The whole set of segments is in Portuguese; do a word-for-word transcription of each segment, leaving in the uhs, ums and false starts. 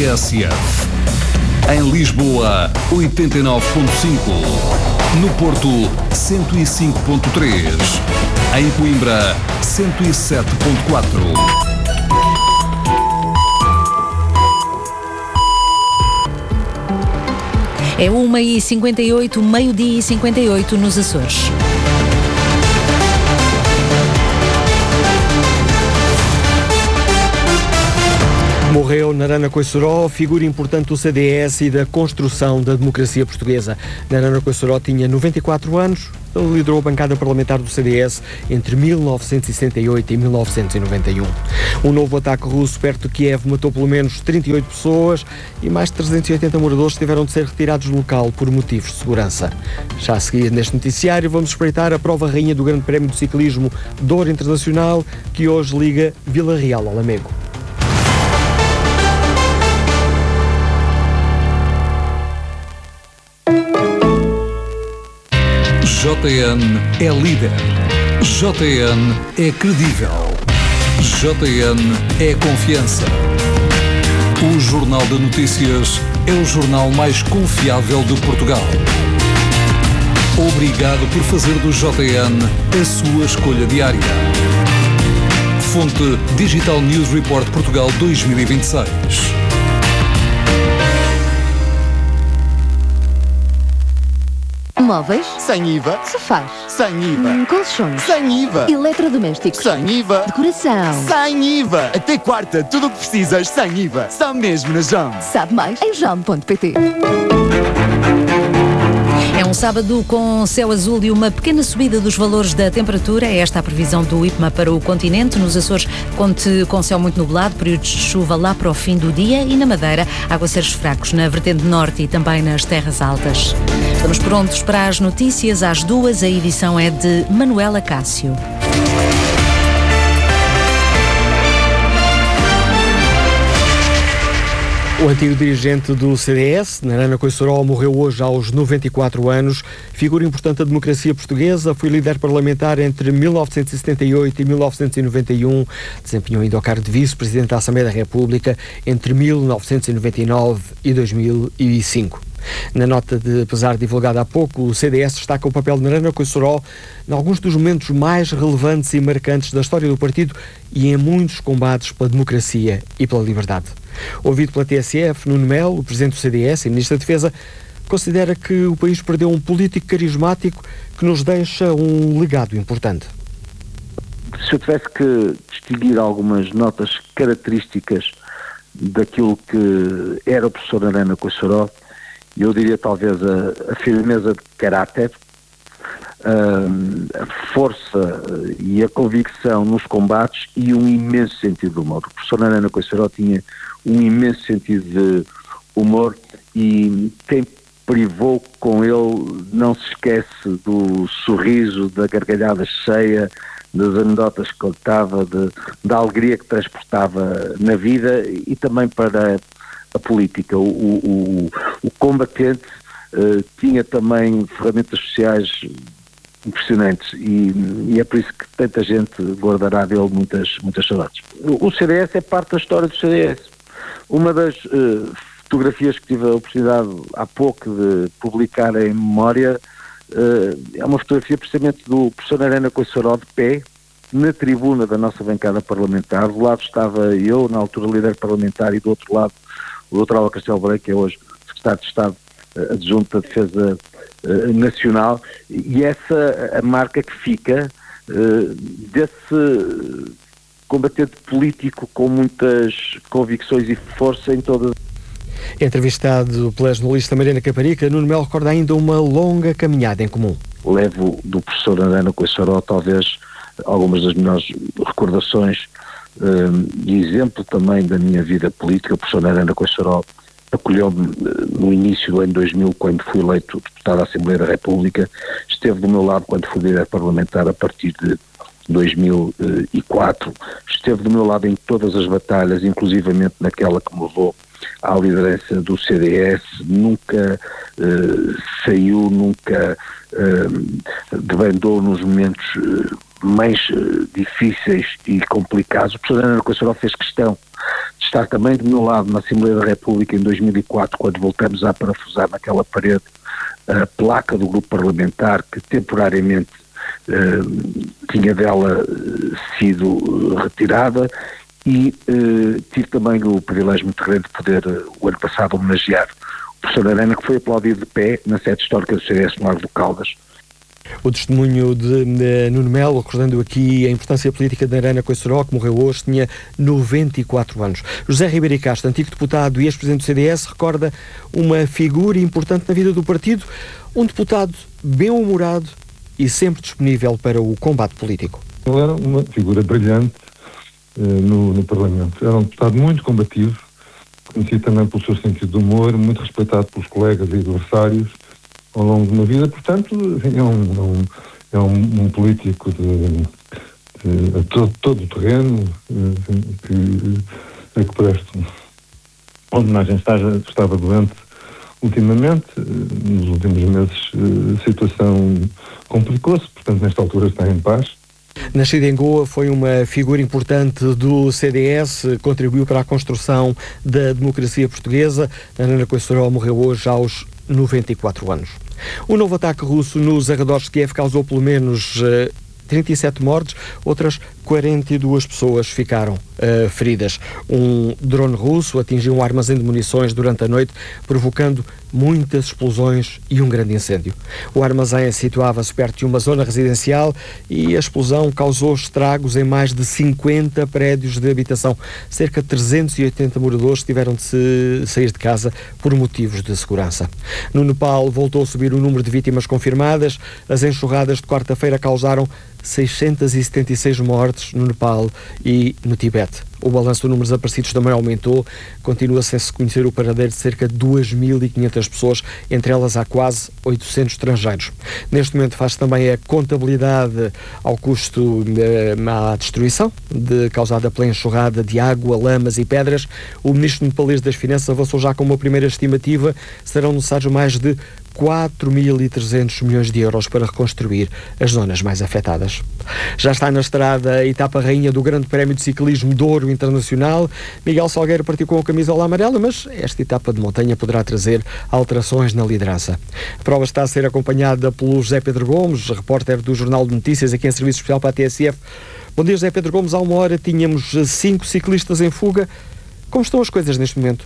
T S F. Em Lisboa, oitenta e nove ponto cinco. No Porto, cento e cinco ponto três. Em Coimbra, cento e sete ponto quatro. É uma e cinquenta e oito, meio-dia e cinquenta e oito nos Açores. Morreu Narana Coissoró, figura importante do C D S e da construção da democracia portuguesa. Narana Coissoró tinha noventa e quatro anos, ele liderou a bancada parlamentar do C D S entre mil novecentos e sessenta e oito e mil novecentos e noventa e um. Um novo ataque russo perto de Kiev matou pelo menos trinta e oito pessoas e mais de trezentos e oitenta moradores tiveram de ser retirados do local por motivos de segurança. Já a seguir neste noticiário vamos espreitar a prova rainha do Grande Prémio de Ciclismo Douro Internacional, que hoje liga Vila Real ao Lamego. J N é líder. J N é credível. J N é confiança. O Jornal de Notícias é o jornal mais confiável de Portugal. Obrigado por fazer do J N a sua escolha diária. Fonte Digital News Report Portugal dois mil e vinte e seis. Móveis? Sem I V A. Sofás? Sem I V A. Hum, colchões? Sem I V A. Eletrodomésticos? Sem I V A. Decoração? Sem I V A. Até quarta, tudo o que precisas sem I V A. Só mesmo na Jam. Sabe mais em jam ponto pt. É um sábado com céu azul e uma pequena subida dos valores da temperatura. É esta a previsão do I P M A para o continente. Nos Açores, conte com céu muito nublado, períodos de chuva lá para o fim do dia, e na Madeira, aguaceiros fracos na vertente norte e também nas terras altas. Estamos prontos para as notícias às duas. A edição é de Manuela Cássio. O antigo dirigente do C D S, Narana Coissoró, morreu hoje aos noventa e quatro anos. Figura importante da democracia portuguesa, foi líder parlamentar entre mil novecentos e setenta e oito e mil novecentos e noventa e um. Desempenhou ainda o cargo de vice-presidente da Assembleia da República entre mil novecentos e noventa e nove e dois mil e cinco. Na nota de pesar divulgada há pouco, o C D S destaca o papel de Narana Coissoró em alguns dos momentos mais relevantes e marcantes da história do partido e em muitos combates pela democracia e pela liberdade. Ouvido pela T S F, Nuno Melo, o presidente do C D S e ministro da Defesa, considera que o país perdeu um político carismático que nos deixa um legado importante. Se eu tivesse que distinguir algumas notas características daquilo que era o professor Narana Coissoró, eu diria talvez a, a firmeza de caráter, a, a força e a convicção nos combates e um imenso sentido de humor. O professor Narana Coissoró tinha um imenso sentido de humor e quem privou com ele não se esquece do sorriso, da gargalhada cheia, das anedotas que contava, de, da alegria que transportava na vida e também para a política. O, o, o combatente uh, tinha também ferramentas sociais impressionantes e, e é por isso que tanta gente guardará dele muitas, muitas saudades. O, o C D S é parte da história do C D S. Uma das uh, fotografias que tive a oportunidade há pouco de publicar em memória uh, é uma fotografia precisamente do professor Narana Coissoró de pé na tribuna da nossa bancada parlamentar. Do lado estava eu, na altura líder parlamentar, e do outro lado o doutor Álvaro Castelo Branco, que é hoje secretário de Estado uh, adjunto da Defesa uh, Nacional, e essa a marca que fica uh, desse combatente político com muitas convicções e força em todas. Entrevistado pela jornalista Mariana Caparica, Nuno Melo recorda ainda uma longa caminhada em comum. Levo do professor Narana Coissoró talvez algumas das melhores recordações um, e exemplo também da minha vida política. O professor Narana Coissoró acolheu-me no início do ano dois mil, quando fui eleito deputado à Assembleia da República, esteve do meu lado quando fui líder parlamentar a partir de dois mil e quatro, esteve do meu lado em todas as batalhas, inclusivamente naquela que me levou à liderança do C D S, nunca uh, saiu, nunca uh, debandou nos momentos uh, mais uh, difíceis e complicados. O professor Narana Coissoró fez questão de estar também do meu lado na Assembleia da República em dois mil e quatro, quando voltamos a parafusar naquela parede a placa do grupo parlamentar que temporariamente uh, tinha dela sido retirada, e uh, tive também o privilégio muito grande de poder, uh, o ano passado, homenagear o professor Arana, que foi aplaudido de pé na sede histórica do C D S no Largo do Caldas. O testemunho de, de Nuno Melo, recordando aqui a importância política de Arana Coisseró, que morreu hoje, tinha noventa e quatro anos. José Ribeiro Castro, antigo deputado e ex-presidente do C D S, recorda uma figura importante na vida do partido, um deputado bem-humorado e sempre disponível para o combate político. Ele era uma figura brilhante uh, no, no Parlamento. Era um deputado muito combativo, conhecido também pelo seu sentido de humor, muito respeitado pelos colegas e adversários ao longo de uma vida. Portanto, enfim, é um, é um, é um, um político de, de, de todo, todo o terreno, enfim, que, a que presto a homenagem. Estava, estava doente ultimamente, nos últimos meses a situação complicou-se, portanto nesta altura está em paz. Nascido em Goa, foi uma figura importante do C D S, contribuiu para a construção da democracia portuguesa. Arana Coisseró morreu hoje aos noventa e quatro anos. O novo ataque russo nos arredores de Kiev causou pelo menos uh, trinta e sete mortes, outras quarenta e duas pessoas ficaram uh, feridas. Um drone russo atingiu um armazém de munições durante a noite, provocando muitas explosões e um grande incêndio. O armazém situava-se perto de uma zona residencial e a explosão causou estragos em mais de cinquenta prédios de habitação. Cerca de trezentos e oitenta moradores tiveram de se sair de casa por motivos de segurança. No Nepal voltou a subir o número de vítimas confirmadas. As enxurradas de quarta-feira causaram seiscentos e setenta e seis mortes no Nepal e no Tibete. O balanço do número de desaparecidos também aumentou. Continua sem se conhecer o paradeiro de cerca de duas mil e quinhentas pessoas, entre elas há quase oitocentos estrangeiros. Neste momento faz também a contabilidade ao custo eh, à destruição de, causada pela enxurrada de água, lamas e pedras. O ministro nepalês das Finanças avançou já com uma primeira estimativa. Serão necessários mais de quatro mil e trezentos milhões de euros para reconstruir as zonas mais afetadas. Já está na estrada a etapa rainha do Grande Prémio de Ciclismo Douro Internacional. Miguel Salgueiro partiu com a camisola amarela, mas esta etapa de montanha poderá trazer alterações na liderança. A prova está a ser acompanhada pelo José Pedro Gomes, repórter do Jornal de Notícias, aqui em serviço especial para a T S F. Bom dia, José Pedro Gomes. Há uma hora tínhamos cinco ciclistas em fuga. Como estão as coisas neste momento?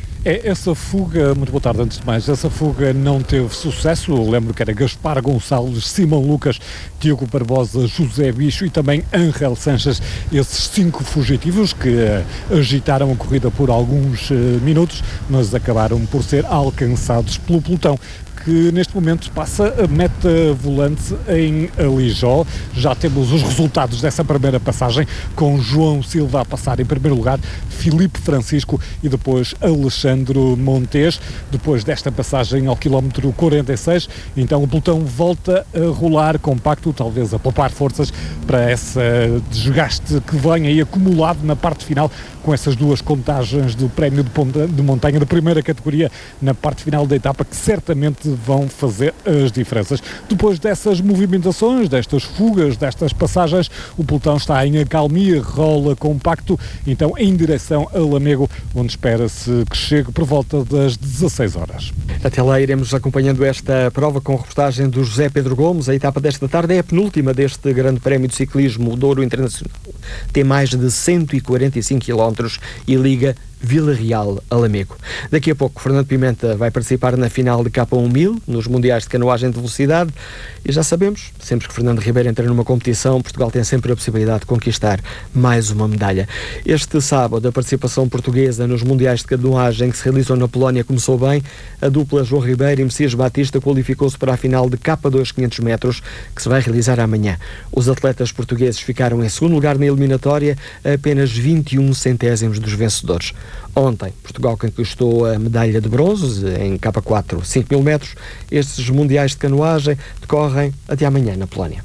É, essa fuga, muito boa tarde antes de mais, essa fuga não teve sucesso. Eu lembro que era Gaspar Gonçalves, Simão Lucas, Diogo Barbosa, José Bicho e também Ángel Sanches, esses cinco fugitivos que uh, agitaram a corrida por alguns uh, minutos, mas acabaram por ser alcançados pelo pelotão, que neste momento passa a meta volante em Alijó. Já temos os resultados dessa primeira passagem, com João Silva a passar em primeiro lugar, Filipe Francisco e depois Alexandre Montes. Depois desta passagem ao quilómetro quarenta e seis, então o pelotão volta a rolar compacto, talvez a poupar forças para esse desgaste que vem aí acumulado na parte final, com essas duas contagens do prémio de, ponta, de montanha de primeira categoria na parte final da etapa, que certamente vão fazer as diferenças. Depois dessas movimentações, destas fugas, destas passagens, o pelotão está em acalmia, rola compacto, então em direção a Lamego, onde espera-se que chegue por volta das dezasseis horas. Até lá iremos acompanhando esta prova com a reportagem do José Pedro Gomes. A etapa desta tarde é a penúltima deste Grande Prémio de Ciclismo Douro Internacional. Tem mais de cento e quarenta e cinco quilómetros e liga Vila Real a Lamego. Daqui a pouco, Fernando Pimenta vai participar na final de K um mil, nos Mundiais de Canoagem de Velocidade, e já sabemos, sempre que Fernando Ribeiro entra numa competição, Portugal tem sempre a possibilidade de conquistar mais uma medalha. Este sábado, a participação portuguesa nos Mundiais de Canoagem que se realizam na Polónia começou bem. A dupla João Ribeiro e Messias Batista qualificou-se para a final de K dois quinhentos metros, que se vai realizar amanhã. Os atletas portugueses ficaram em segundo lugar na eliminatória, a apenas vinte e um centésimos dos vencedores. Ontem, Portugal conquistou a medalha de bronze em K quatro, cinco mil metros. Estes mundiais de canoagem decorrem até amanhã na Polónia.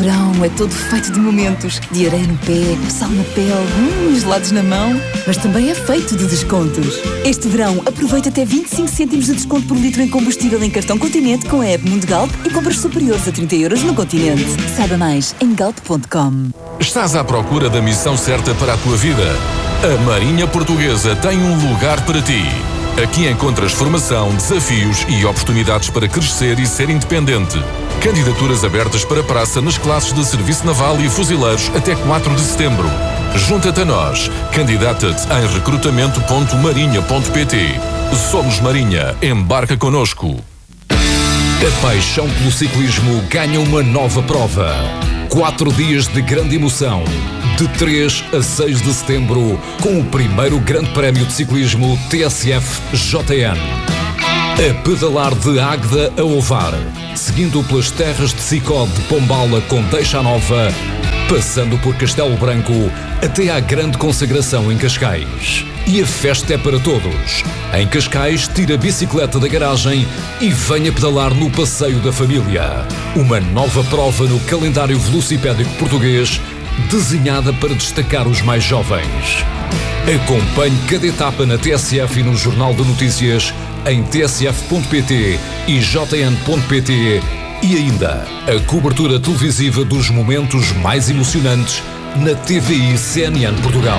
verão é todo feito de momentos. De areia no pé, sal na pele, hum, gelados na mão. Mas também é feito de descontos. Este verão, aproveita até vinte e cinco cêntimos de desconto por litro em combustível em cartão Continente com a app Mundo Galp e compras superiores a trinta euros no Continente. Saiba mais em galp ponto com. Estás à procura da missão certa para a tua vida? A Marinha Portuguesa tem um lugar para ti. Aqui encontras formação, desafios e oportunidades para crescer e ser independente. Candidaturas abertas para praça nas classes de Serviço Naval e Fuzileiros até quatro de setembro. Junta-te a nós. Candidata-te em recrutamento ponto marinha ponto pt. Somos Marinha. Embarca connosco. A paixão pelo ciclismo ganha uma nova prova. Quatro dias de grande emoção. De três a seis de setembro, com o primeiro Grande Prémio de Ciclismo T S F J N. A pedalar de Águeda a Ovar, seguindo pelas terras de Sicó de Pombala com Deixa Nova, passando por Castelo Branco até à grande consagração em Cascais. E a festa é para todos. Em Cascais, tira a bicicleta da garagem e venha pedalar no Passeio da Família. Uma nova prova no calendário velocipédico português, desenhada para destacar os mais jovens. Acompanhe cada etapa na T S F e no Jornal de Notícias em t s f ponto p t e j n ponto p t e ainda a cobertura televisiva dos momentos mais emocionantes na T V I C N N Portugal.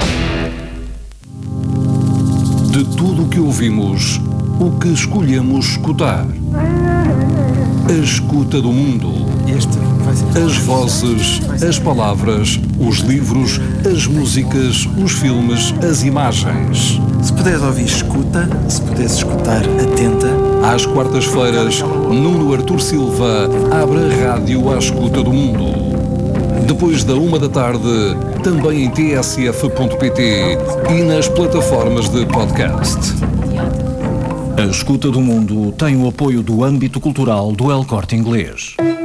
De tudo o que ouvimos, o que escolhemos escutar. A escuta do mundo. As vozes, as palavras, os livros, as músicas, os filmes, as imagens. Se puderes ouvir, escuta. Se puderes escutar, atenta. Às quartas-feiras, Nuno Artur Silva abre a rádio à escuta do mundo. Depois da uma da tarde, também em t s f ponto p t e nas plataformas de podcast. A escuta do mundo tem o apoio do âmbito cultural do El Corte Inglês.